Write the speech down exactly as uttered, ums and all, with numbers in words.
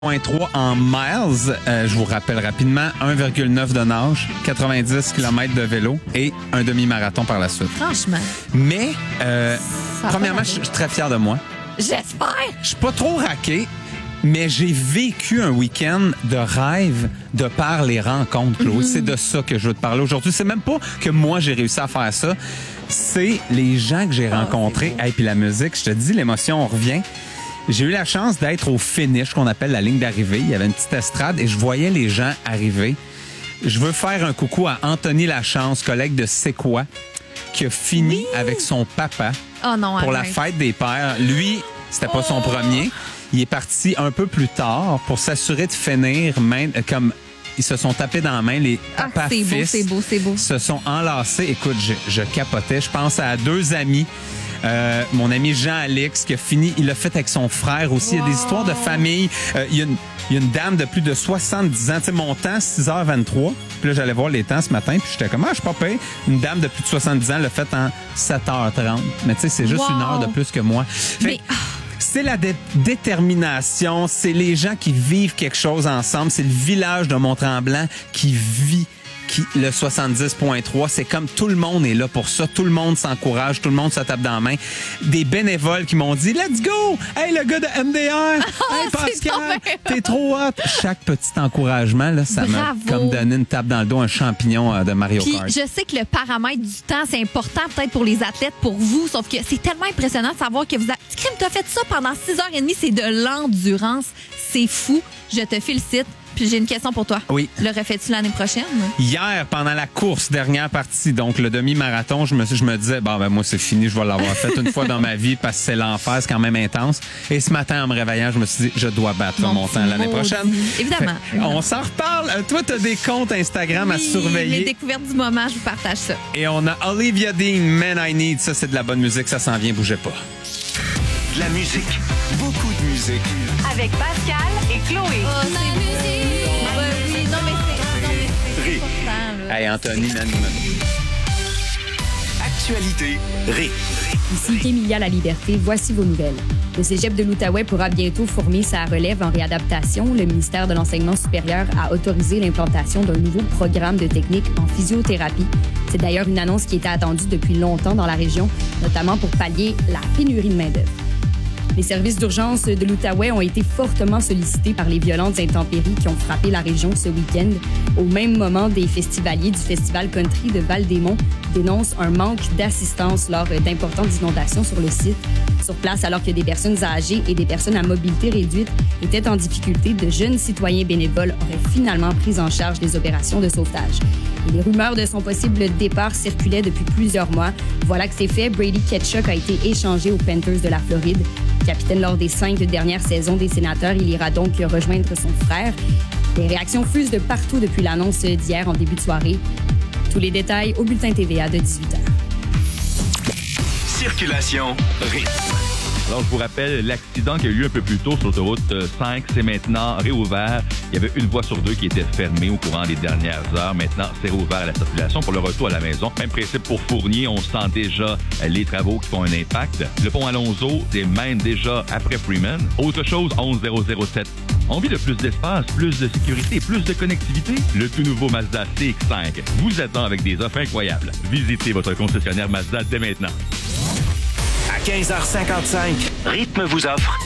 trois en miles. Euh, je vous rappelle rapidement, un virgule neuf de nage, quatre-vingt-dix kilomètres de vélo et un demi-marathon par la suite. Franchement. Mais, euh, Ça a premièrement, pas je je suis très fier de moi. J'espère. Je suis pas trop raqué, mais j'ai vécu un week-end de rêve de par les rencontres, Chloé. C'est de ça que je veux te parler aujourd'hui. C'est même pas que moi, j'ai réussi à faire ça. C'est les gens que j'ai rencontrés. Et puis la musique, je te dis, l'émotion, on revient. J'ai eu la chance d'être au finish, qu'on appelle la ligne d'arrivée. Il y avait une petite estrade et je voyais les gens arriver. Je veux faire un coucou à Anthony Lachance, collègue de C'est quoi, qui a fini oui. avec son papa oh non, pour arrête. la fête des pères. Lui, c'était pas son premier. Il est parti un peu plus tard pour s'assurer de finir main, comme ils se sont tapés dans la main, les ah, papa-fils. C'est beau, c'est beau, c'est beau. Se sont enlacés. Écoute, je, je capotais. Je pense à deux amis. Euh, mon ami Jean-Alix qui a fini, il l'a fait avec son frère aussi. Wow. Il y a des histoires de famille. Euh, il, y a une, il y a une dame de plus de soixante-dix ans. Tu sais, mon temps, six heures vingt-trois. Puis là, j'allais voir les temps ce matin. Puis j'étais comme, ah, je suis pas payé. Une dame de plus de soixante-dix ans l'a fait en sept heures trente. Mais tu sais, c'est juste wow. une heure de plus que moi. Fait, Mais... C'est la dé- détermination. C'est les gens qui vivent quelque chose ensemble. C'est le village de Mont-Tremblant qui vit Qui, le soixante-dix virgule trois, c'est comme tout le monde est là pour ça. Tout le monde s'encourage, tout le monde se tape dans la main. Des bénévoles qui m'ont dit « Let's go! Hey, le gars de M D R! Oh, hey, Pascal! T'es trop hot! » Chaque petit encouragement, là, ça m'a comme donné une tape dans le dos, un champignon euh, de Mario Puis, Kart. je sais que le paramètre du temps, c'est important peut-être pour les athlètes, pour vous, sauf que c'est tellement impressionnant de savoir que vous avez... Crime, t'as fait ça pendant six heures trente, c'est de l'endurance. C'est fou. Je te félicite. Puis j'ai une question pour toi. Oui. Le refais-tu l'année prochaine? Hier, pendant la course, dernière partie, donc le demi-marathon, je me, je me disais, bon, ben moi, c'est fini, je vais l'avoir fait une fois dans ma vie parce que c'est l'enfer, c'est quand même intense. Et ce matin, en me réveillant, je me suis dit, je dois battre mon, mon temps l'année prochaine. Évidemment. Fait, on s'en reparle. Toi, tu as des comptes Instagram oui, à surveiller. Les découvertes du moment, je vous partage ça. Et on a Olivia Dean, Man I Need. Ça, c'est de la bonne musique, ça s'en vient, bougez pas. De la musique. Beaucoup de musique. Avec Pascal et Chloé. Oh, c'est musique. Ouais, oui, non, mais c'est... Ré. Hey, Anthony, man. Actualité. Ré. Ici Kémilia La Liberté, voici vos nouvelles. Le cégep de l'Outaouais pourra bientôt fournir sa relève en réadaptation. Le ministère de l'Enseignement supérieur a autorisé l'implantation d'un nouveau programme de technique en physiothérapie. C'est d'ailleurs une annonce qui était attendue depuis longtemps dans la région, notamment pour pallier la pénurie de main-d'œuvre. Les services d'urgence de l'Outaouais ont été fortement sollicités par les violentes intempéries qui ont frappé la région ce week-end. Au même moment, des festivaliers du Festival Country de Val-des-Monts dénoncent un manque d'assistance lors d'importantes inondations sur le site. Sur place, alors que des personnes âgées et des personnes à mobilité réduite étaient en difficulté, de jeunes citoyens bénévoles auraient finalement pris en charge les opérations de sauvetage. Et les rumeurs de son possible départ circulaient depuis plusieurs mois. Voilà que c'est fait. Brady Ketchuk a été échangé aux Panthers de la Floride. Capitaine lors des cinq dernières saisons des Sénateurs, il ira donc rejoindre son frère. Les réactions fusent de partout depuis l'annonce d'hier en début de soirée. Tous les détails au bulletin T V A de dix-huit heures. Circulation rythme. Alors, je vous rappelle, l'accident qui a eu lieu un peu plus tôt sur l'autoroute cinq, c'est maintenant réouvert. Il y avait une voie sur deux qui était fermée au courant des dernières heures. Maintenant, c'est réouvert à la circulation pour le retour à la maison. Même principe pour Fournier, on sent déjà les travaux qui font un impact. Le pont Alonso, c'est même déjà après Freeman. Autre chose, onze zéro zéro sept. Envie de plus d'espace, plus de sécurité, plus de connectivité? Le tout nouveau Mazda C X cinq vous attend avec des offres incroyables. Visitez votre concessionnaire Mazda dès maintenant. À quinze heures cinquante-cinq, Rythme vous offre